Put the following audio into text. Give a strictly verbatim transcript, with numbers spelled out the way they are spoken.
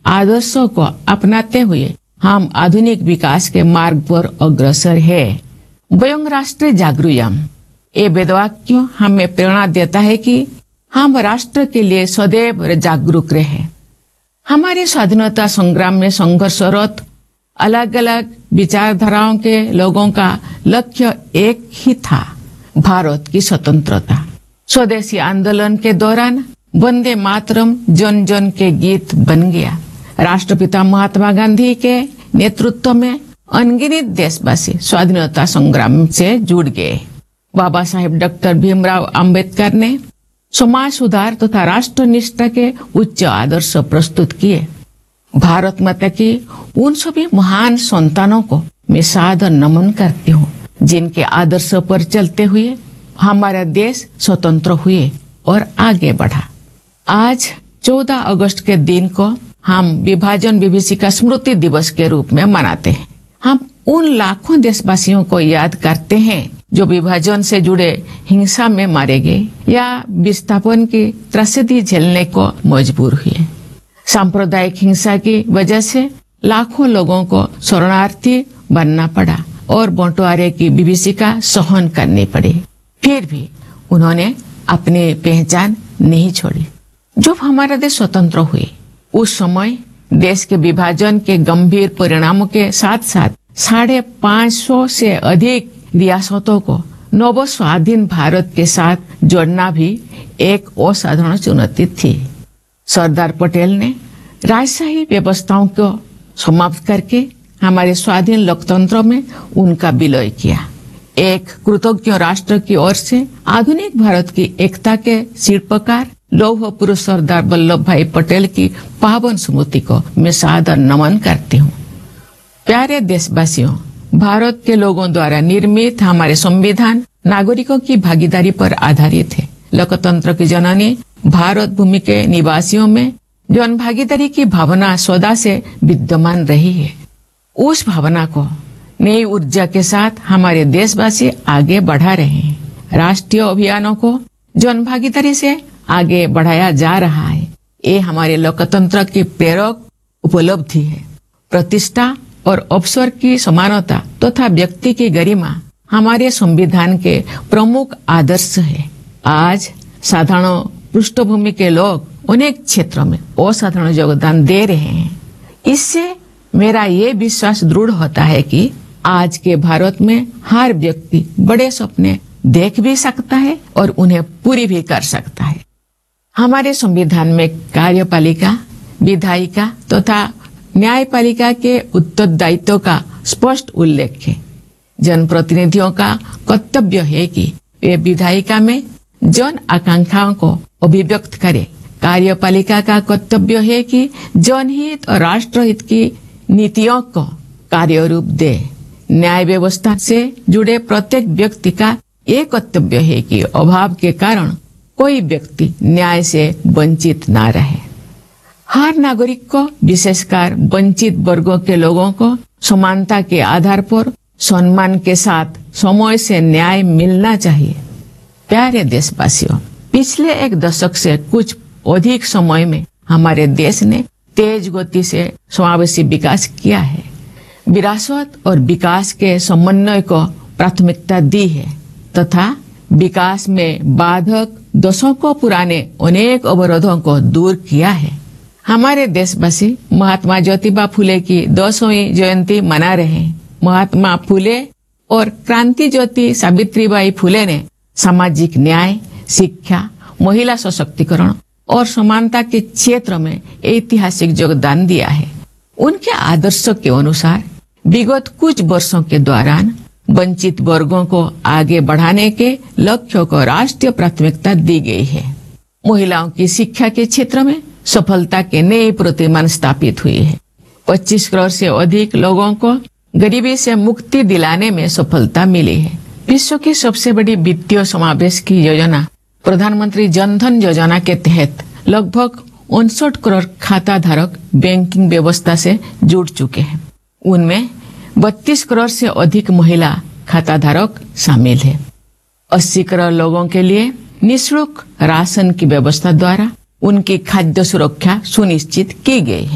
आदर्शों को अपनाते हुए हम आधुनिक विकास के मार्ग पर अग्रसर है। वयं राष्ट्र जागरूयाम, ये वेदवाक्य हमें प्रेरणा देता है कि हम राष्ट्र के लिए सदैव जागरूक रहे। हमारे स्वाधीनता संग्राम में संघर्षरत अलग अलग विचारधाराओं के लोगों का लक्ष्य एक ही था, भारत की स्वतंत्रता। स्वदेशी आंदोलन के दौरान वंदे मातरम जन जन के गीत बन गया। राष्ट्रपिता महात्मा गांधी के नेतृत्व में अनगिनत देशवासी स्वाधीनता संग्राम से जुड़ गए। बाबा साहेब डॉक्टर भीमराव अंबेडकर ने समाज सुधार तथा तो राष्ट्र निष्ठा के उच्च आदर्श प्रस्तुत किए। भारत माता की उन सभी महान संतानों को मैं सादर नमन करती हूँ, जिनके आदर्शों पर चलते हुए हमारा देश स्वतंत्र हुए और आगे बढ़ा। आज चौदह अगस्त के दिन को हम विभाजन विभीषिका स्मृति दिवस के रूप में मनाते हैं। हम उन लाखों देशवासियों को याद करते हैं जो विभाजन से जुड़े हिंसा में मारे गए या विस्थापन की त्रासदी झेलने को मजबूर हुए। सांप्रदायिक हिंसा की वजह से लाखों लोगों को शरणार्थी बनना पड़ा और बंटवारे की विभीषिका सहन करनी पड़ी। फिर भी उन्होंने अपनी पहचान नहीं छोड़ी। जब हमारा देश स्वतंत्र हुए उस समय देश के विभाजन के गंभीर परिणामों के साथ साथ साढ़े पांच सौ से अधिक रियासतों को नव स्वाधीन भारत के साथ जोड़ना भी एक असाधारण चुनौती थी। सरदार पटेल ने राजशाही व्यवस्थाओं को समाप्त करके हमारे स्वाधीन लोकतंत्र में उनका विलय किया। एक कृतज्ञ राष्ट्र की ओर से आधुनिक भारत की एकता के शिल्पकार लौह पुरुष सरदार वल्लभ भाई पटेल की पावन स्मृति को मैं सादर नमन करती हूँ। प्यारे देशवासियों, भारत के लोगों द्वारा निर्मित हमारे संविधान नागरिकों की भागीदारी पर आधारित है। लोकतंत्र की जननी भारत भूमि के निवासियों में जन भागीदारी की भावना सदा से विद्यमान रही है। उस भावना को नई ऊर्जा के साथ हमारे देशवासी आगे बढ़ा रहे हैं। राष्ट्रीय अभियानों को जन भागीदारी से आगे बढ़ाया जा रहा है। ये हमारे लोकतंत्र की प्रेरक उपलब्धि है। प्रतिष्ठा और अवसर की समानता तथा तो व्यक्ति की गरिमा हमारे संविधान के प्रमुख आदर्श है। आज साधारण पृष्ठभूमि के लोग अनेक क्षेत्रों में असाधारण योगदान दे रहे हैं। इससे मेरा ये विश्वास दृढ़ होता है कि आज के भारत में हर व्यक्ति बड़े सपने देख भी सकता है और उन्हें पूरी भी कर सकता है। हमारे संविधान में कार्यपालिका, विधायिका तथा तो न्यायपालिका के उत्तरदायित्व का स्पष्ट उल्लेख है। जनप्रतिनिधियों का कर्तव्य है कि वे विधायिका में जन आकांक्षाओं को अभिव्यक्त करें। कार्यपालिका का कर्तव्य है कि जनहित और राष्ट्रहित की नीतियों को कार्य रूप दे। न्याय व्यवस्था से जुड़े प्रत्येक व्यक्ति का ये कर्तव्य है कि अभाव के कारण कोई व्यक्ति न्याय से वंचित न रहे। हर नागरिक को, विशेषकर वंचित वर्गों के लोगों को समानता के आधार पर सम्मान के साथ समय से न्याय मिलना चाहिए। प्यारे देशवासियों, पिछले एक दशक से कुछ अधिक समय में हमारे देश ने तेज गति से समावेशी विकास किया है। विरासत और विकास के समन्वय को प्राथमिकता दी है तथा विकास में बाधक दशकों पुराने अनेक अवरोधों को दूर किया है। हमारे देशवासी महात्मा ज्योतिबा फुले की दो सौवीं जयंती मना रहे हैं। महात्मा फुले और क्रांति ज्योति सावित्रीबाई फुले ने सामाजिक न्याय, शिक्षा, महिला सशक्तिकरण और समानता के क्षेत्र में ऐतिहासिक योगदान दिया है। उनके आदर्शों के अनुसार विगत कुछ वर्षों के दौरान वंचित वर्गों को आगे बढ़ाने के लक्ष्य को राष्ट्रीय प्राथमिकता दी गई है। महिलाओं की शिक्षा के क्षेत्र में सफलता के नए प्रतिमान स्थापित हुई है। पच्चीस करोड़ से अधिक लोगों को गरीबी से मुक्ति दिलाने में सफलता मिली है। विश्व की सबसे बड़ी वित्तीय समावेश की योजना प्रधानमंत्री जन धन योजना के तहत लगभग उनसठ करोड़ खाता धारक बैंकिंग व्यवस्था से जुड़ चुके हैं। उनमें बत्तीस करोड़ से अधिक महिला खाता धारक शामिल है। अस्सी करोड़ लोगों के लिए निःशुल्क राशन की व्यवस्था द्वारा उनकी खाद्य सुरक्षा सुनिश्चित की गई है।